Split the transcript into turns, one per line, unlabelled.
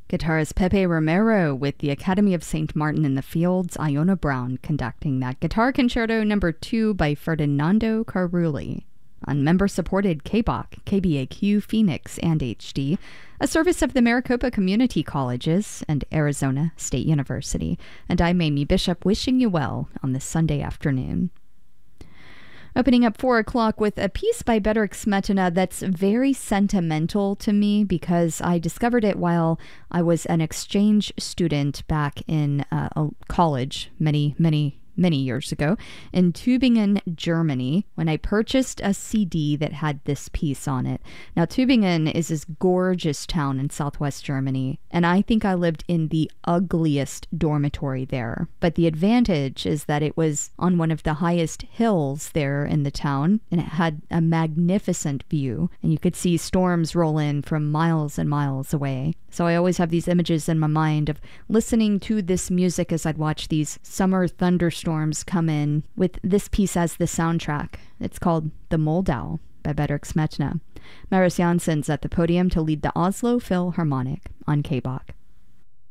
Guitarist Pepe Romero with the Academy of St. Martin in the Fields, Iona Brown conducting that Guitar Concerto No. 2 by Ferdinando Carulli on member-supported KBOC, KBAQ, Phoenix, and HD, a service of the Maricopa Community Colleges and Arizona State University. And I'm Amy Bishop, wishing you well on this Sunday afternoon. Opening up 4 o'clock with a piece by Bedřich Smetana that's very sentimental to me because I discovered it while I was an exchange student back in a college many years ago in Tübingen, Germany, when I purchased a CD that had this piece on it. Now, Tübingen is this gorgeous town in southwest Germany, and I think I lived in the ugliest dormitory there. But the advantage is that it was on one of the highest hills there in the town, and it had a magnificent view, and you could see storms roll in from miles and miles away. So I always have these images in my mind of listening to this music as I'd watch these summer thunderstorms come in with this piece as the soundtrack. It's called The Moldau by Bedřich Smetana. Maris Janssen's at the podium to lead the Oslo Philharmonic on KBOC.